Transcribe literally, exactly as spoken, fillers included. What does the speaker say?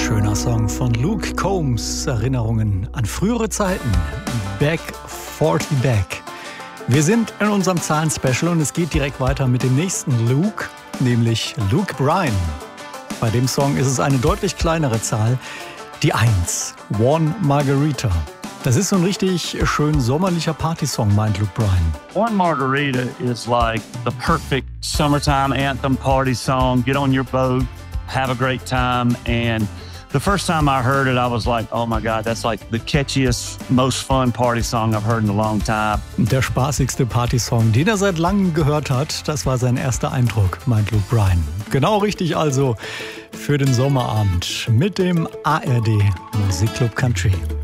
Schöner Song von Luke Combs, Erinnerungen an frühere Zeiten. Back vierzig Back. Wir sind in unserem Zahlen-Special und es geht direkt weiter mit dem nächsten Luke, nämlich Luke Bryan. Bei dem Song ist es eine deutlich kleinere Zahl, die eins, One Margarita. Das ist so ein richtig schön sommerlicher Partysong, meint Luke Bryan. One Margarita is like the perfect summertime anthem party song. Get on your boat, have a great time. And the first time I heard it, I was like, oh my God, that's like the catchiest, most fun party song I've heard in a long time. Der spaßigste Partysong, den er seit langem gehört hat, das war sein erster Eindruck, meint Luke Bryan. Genau richtig also für den Sommerabend mit dem A R D Musikclub Country.